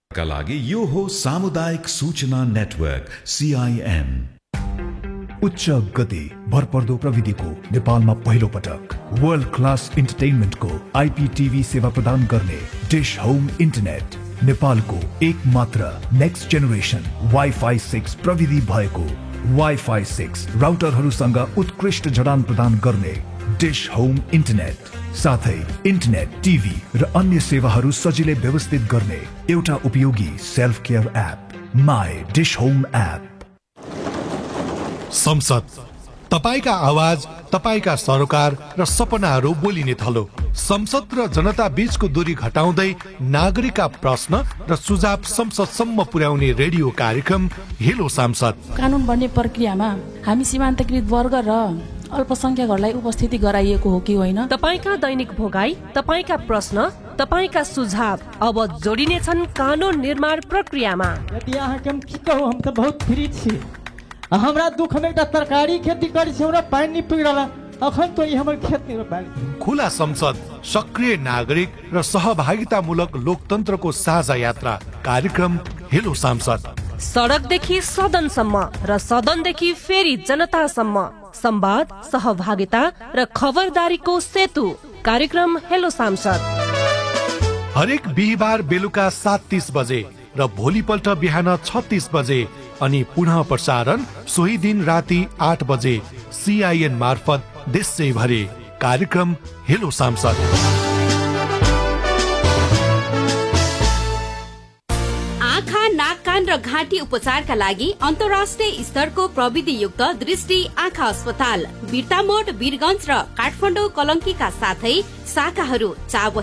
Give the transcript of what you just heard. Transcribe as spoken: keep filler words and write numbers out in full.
का लागि यो हो सामुदायिक सूचना नेटवर्क सीआईएन। उच्च गति भरपर्दो प्रविधिको नेपालमा पहिलो पटक वर्ल्ड क्लास इन्टरटेनमेन्टको आईपीटीभी सेवा प्रदान गर्ने डिश होम इन्टरनेट नेपालको एक मात्र नेक्स्ट जेनेरेसन वाइफाई सिक्स प्रविधि भएको वाइफाई सिक्स राउटरहरूसँग उत्कृष्ट जडान प्रदान गर्ने डिश होम इन्टरनेट साथै इन्टरनेट टिभी र अन्य सेवाहरू सजिलै व्यवस्थित गर्ने एउटा उपयोगी self care app my dish home app. संसद तपाईका आवाज, तपाईका सरोकार र सपनाहरू बोलिने थलो। संसद र जनता बीचको दूरी घटाउँदै नागरिकका प्रश्न र सुझाव संसदसम्म पुर्याउने रेडियो कार्यक्रम हेलो सांसद। कानुन बन्ने प्रक्रियामा हामी सीमान्तकृत वर्ग र अल्पसंख्यकहरूलाई उपस्थिति गराइएको हो कि होइन? तपाईका दैनिक भोगाई, तपाईका प्रश्न, तपाईका सुझाव अब जोडिने छन् कानुन निर्माण प्रक्रियामा। यदि अहाँके की कहू, हम त बहुत फ्री छी। हमरा दुख में एकटा तरकारी खेती करै छी, हमरा पानी नहीं पुग रहला, अखन तो ई हमर खेत नहीं रोपाइल। खुला संसद, सक्रिय नागरिक र सहभागितामूलक लोकतन्त्रको साझा यात्रा कार्यक्रम हेलो सांसद। सडकदेखि सदनसम्म र सदनदेखि फेरि जनतासम्म संवाद, सहभागिता र खबरदारीको सेतु कार्यक्रम हेलो सांसद। हरेक बिहिबार बेलुका सात तीस बजे र भोलिपल्ट बिहान छत्तीस बजे अनि पुनः प्रसारण सोही दिन राति आठ बजे सीआईएन मार्फत देशैभरि कार्यक्रम हेलो सांसद। आँखा, नाक, कान र घाँटी उपचारका लागि अन्तर्राष्ट्रिय स्तरको प्रविधि युक्त दृष्टि आँखा अस्पताल बिर्तामोड, वीरगञ्ज र काठमाडौँ कलङ्कीका साथै शाखाहरू चाब